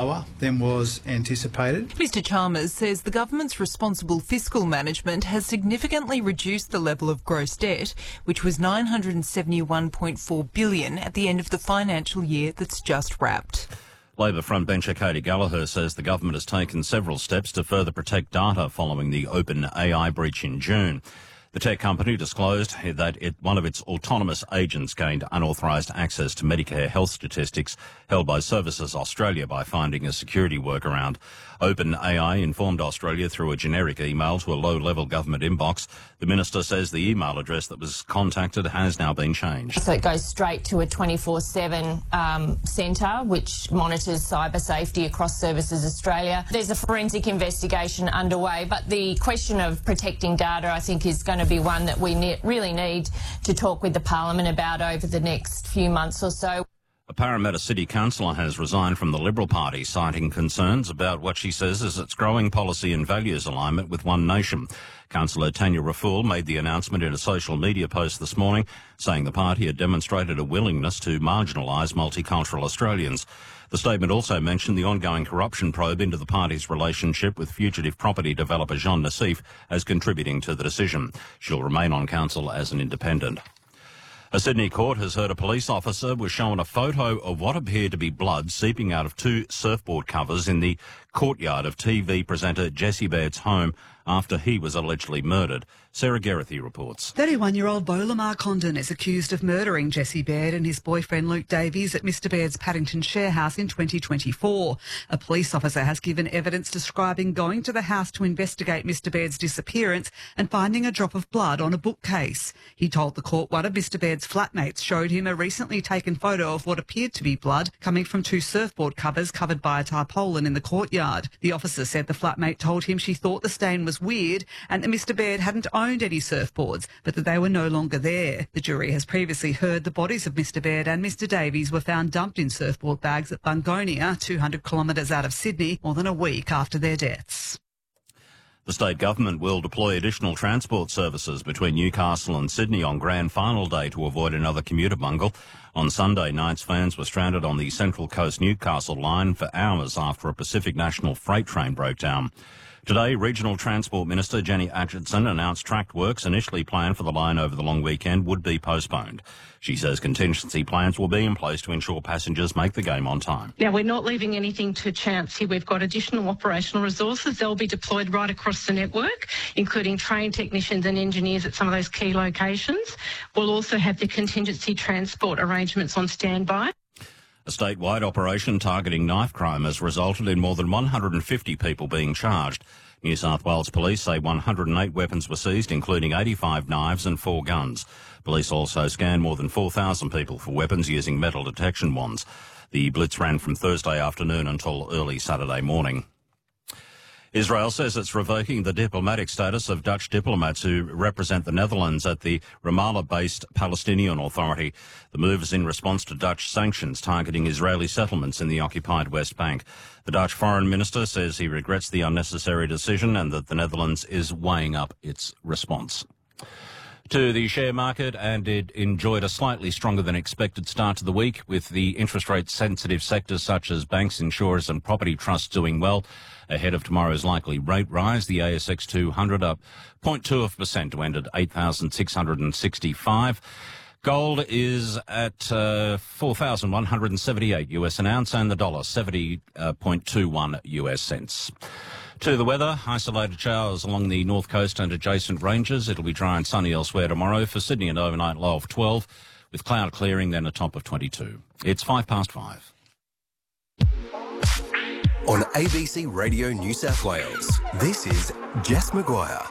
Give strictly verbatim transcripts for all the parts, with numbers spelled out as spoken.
lower than was anticipated. Mister Chalmers says the government's responsible fiscal management has significantly reduced the level of gross debt, which was nine hundred seventy-one point four billion dollars at the end of the financial year that's just wrapped. Labor frontbencher Katie Gallagher says the government has taken several steps to further protect data following the OpenAI breach in June. The tech company disclosed that it, one of its autonomous agents gained unauthorised access to Medicare health statistics held by Services Australia by finding a security workaround. OpenAI informed Australia through a generic email to a low-level government inbox. The minister says the email address that was contacted has now been changed. So it goes straight to a twenty-four seven um, centre which monitors cyber safety across Services Australia. There's a forensic investigation underway, but the question of protecting data, I think, is going to be one that we ne- really need to talk with the Parliament about over the next few months or so. A Parramatta City councillor has resigned from the Liberal Party, citing concerns about what she says is its growing policy and values alignment with One Nation. Councillor Tanya Raful made the announcement in a social media post this morning, saying the party had demonstrated a willingness to marginalise multicultural Australians. The statement also mentioned the ongoing corruption probe into the party's relationship with fugitive property developer Jean Nassif as contributing to the decision. She'll remain on council as an independent. A Sydney court has heard a police officer was shown a photo of what appeared to be blood seeping out of two surfboard covers in the courtyard of T V presenter Jesse Baird's home after he was allegedly murdered. Sarah Gerrathy reports. thirty-one-year-old Bo Lamar Condon is accused of murdering Jesse Baird and his boyfriend Luke Davies at Mister Baird's Paddington share house in twenty twenty-four. A police officer has given evidence describing going to the house to investigate Mister Baird's disappearance and finding a drop of blood on a bookcase. He told the court one of Mister Baird's flatmates showed him a recently taken photo of what appeared to be blood coming from two surfboard covers covered by a tarpaulin in the courtyard. The officer said the flatmate told him she thought the stain was weird and that Mister Baird hadn't owned any surfboards, but that they were no longer there. The jury has previously heard the bodies of Mister Baird and Mister Davies were found dumped in surfboard bags at Bungonia, two hundred kilometres out of Sydney, more than a week after their deaths. The state government will deploy additional transport services between Newcastle and Sydney on Grand Final Day to avoid another commuter bungle. On Sunday, Knights fans were stranded on the Central Coast Newcastle line for hours after a Pacific National freight train broke down. Today, Regional Transport Minister Jenny Atchison announced tracked works initially planned for the line over the long weekend would be postponed. She says contingency plans will be in place to ensure passengers make the game on time. Now, we're not leaving anything to chance here. We've got additional operational resources. They'll be deployed right across the network, including trained technicians and engineers at some of those key locations. We'll also have the contingency transport arrangements on standby. A statewide operation targeting knife crime has resulted in more than one hundred fifty people being charged. New South Wales Police say one hundred eight weapons were seized, including eighty-five knives and four guns. Police also scanned more than four thousand people for weapons using metal detection wands. The blitz ran from Thursday afternoon until early Saturday morning. Israel says it's revoking the diplomatic status of Dutch diplomats who represent the Netherlands at the Ramallah-based Palestinian Authority. The move is in response to Dutch sanctions targeting Israeli settlements in the occupied West Bank. The Dutch foreign minister says he regrets the unnecessary decision and that the Netherlands is weighing up its response. To the share market, and it enjoyed a slightly stronger than expected start to the week, with the interest rate sensitive sectors such as banks, insurers and property trusts doing well. Ahead of tomorrow's likely rate rise, the A S X two hundred up zero point two percent to end at eight thousand six hundred sixty-five. Gold is at uh, four thousand one hundred seventy-eight U S an ounce, and the dollar seventy point two one U S cents. To the weather, isolated showers along the north coast and adjacent ranges. It'll be dry and sunny elsewhere tomorrow. For Sydney, an overnight low of twelve, with cloud clearing, then a top of twenty-two. It's five past five. On A B C Radio New South Wales, this is Jess Maguire.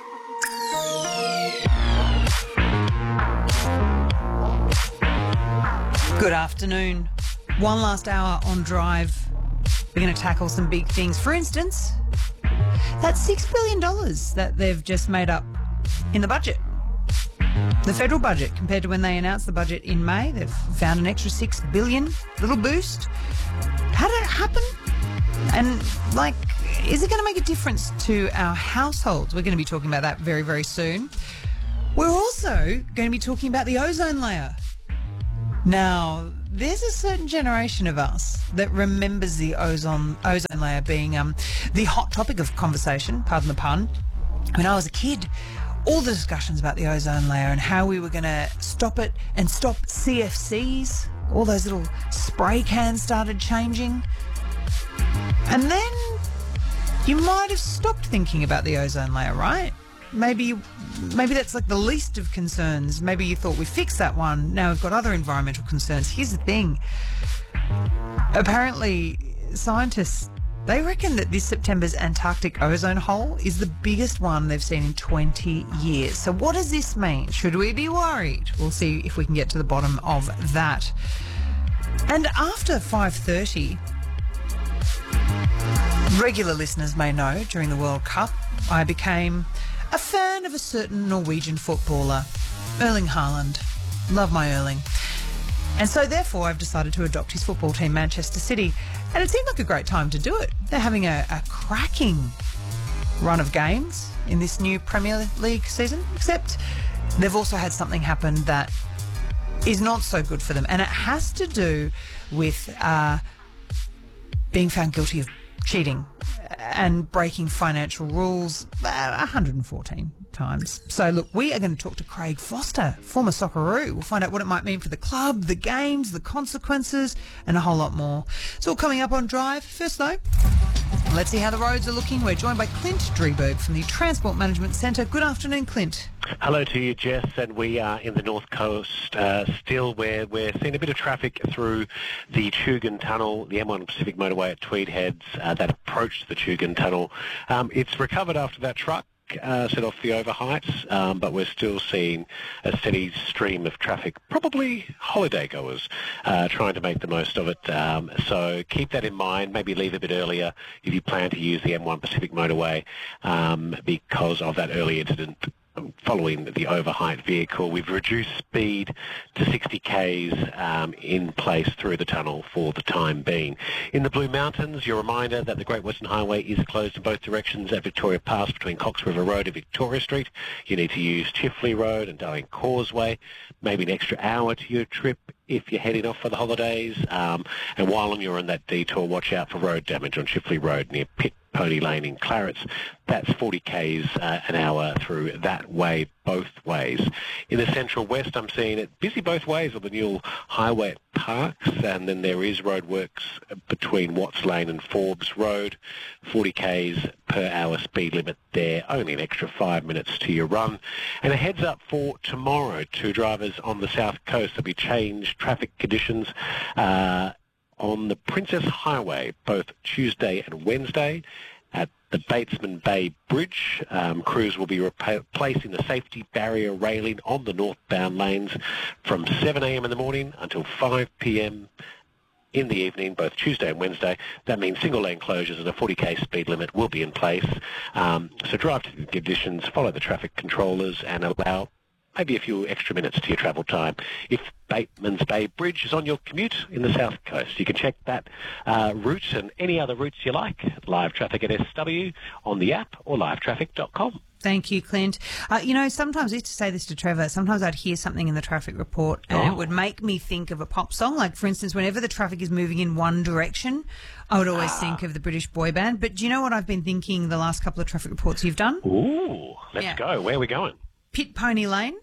Good afternoon. One last hour on Drive. We're going to tackle some big things. For instance, that's six billion dollars that they've just made up in the budget. The federal budget, compared to when they announced the budget in May, they've found an extra six billion dollars, little boost. How did it happen? And, like, is it going to make a difference to our households? We're going to be talking about that very, very soon. We're also going to be talking about the ozone layer. Now, there's a certain generation of us that remembers the ozone ozone layer being um, the hot topic of conversation, pardon the pun. When I was a kid, all the discussions about the ozone layer and how we were going to stop it and stop C F Cs, all those little spray cans started changing. And then you might have stopped thinking about the ozone layer, right? Maybe maybe that's like the least of concerns. Maybe you thought we fixed that one. Now we've got other environmental concerns. Here's the thing. Apparently, scientists, they reckon that this September's Antarctic ozone hole is the biggest one they've seen in twenty years. So what does this mean? Should we be worried? We'll see if we can get to the bottom of that. And after five thirty, regular listeners may know during the World Cup, I became a fan of a certain Norwegian footballer, Erling Haaland. Love my Erling. And so therefore I've decided to adopt his football team, Manchester City. And it seemed like a great time to do it. They're having a, a cracking run of games in this new Premier League season, except they've also had something happen that is not so good for them. And it has to do with uh, being found guilty of cheating and breaking financial rules uh, one hundred fourteen times. So look, we are going to talk to Craig Foster, former Socceroo. We'll find out what it might mean for the club, the games, the consequences, and a whole lot more. It's all coming up on Drive. First though, let's see how the roads are looking. We're joined by Clint Drieberg from the Transport Management Centre. Good afternoon, Clint. Hello to you, Jess, and we are in the North Coast uh, still, where we're seeing a bit of traffic through the Tugun Tunnel, the M one Pacific motorway at Tweed Heads uh, that approached the Tugun Tunnel. Um, it's recovered after that truck Uh, set off the overheights, um, but we're still seeing a steady stream of traffic, probably holiday goers uh, trying to make the most of it. Um, so keep that in mind. Maybe leave a bit earlier if you plan to use the M one Pacific motorway um, because of that early incident following the overheight vehicle. We've reduced speed to sixty kays um, in place through the tunnel for the time being. In the Blue Mountains, your reminder that the Great Western Highway is closed in both directions at Victoria Pass between Cox River Road and Victoria Street. You need to use Chifley Road and Darling Causeway, maybe an extra hour to your trip if you're heading off for the holidays. Um, and while you're on that detour, watch out for road damage on Chifley Road near Pitt Pony Lane in Clarence. That's forty kays uh, an hour through that way, both ways. In the Central West, I'm seeing it busy both ways on the Newell Highway at Parks, and then there is roadworks between Watts Lane and Forbes Road. forty kays per hour speed limit there, only an extra five minutes to your run. And a heads up for tomorrow to drivers on the South Coast. There'll be changed traffic conditions uh, on the Princess Highway, both Tuesday and Wednesday. At the Batesman Bay Bridge, um, crews will be replacing the safety barrier railing on the northbound lanes from seven a m in the morning until five p m in the evening, both Tuesday and Wednesday. That means single lane closures and a forty k speed limit will be in place. Um, so drive to the conditions, follow the traffic controllers, and allow maybe a few extra minutes to your travel time. If Bateman's Bay Bridge is on your commute in the South Coast, you can check that uh, route and any other routes you like. Live traffic at S W on the app or live traffic dot com. Thank you, Clint. Uh, you know, sometimes I used to say this to Trevor, sometimes I'd hear something in the traffic report and oh. it would make me think of a pop song. Like, for instance, whenever the traffic is moving in one direction, I would always ah. think of the British boy band. But do you know what I've been thinking the last couple of traffic reports you've done? Ooh, let's yeah. go. Where are we going? Pit Pony Lane.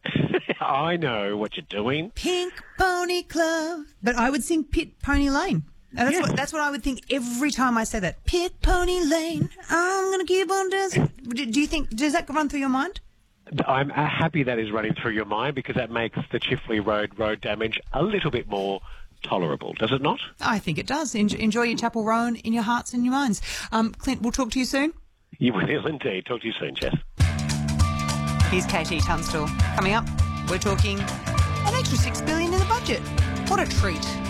I know what you're doing. Pink Pony Club. But I would sing Pit Pony Lane. That's, yeah. what, that's what I would think every time I say that. Pit Pony Lane, I'm going to keep on dancing. Do you think, does that run through your mind? I'm happy that is running through your mind because that makes the Chifley Road road damage a little bit more tolerable, does it not? I think it does. Enjoy, enjoy your Chapel Roan in your hearts and your minds. Um, Clint, we'll talk to you soon. You will indeed. Talk to you soon, Jess. Here's Katie Tunstall. Coming up, we're talking an extra six billion dollars in the budget. What a treat.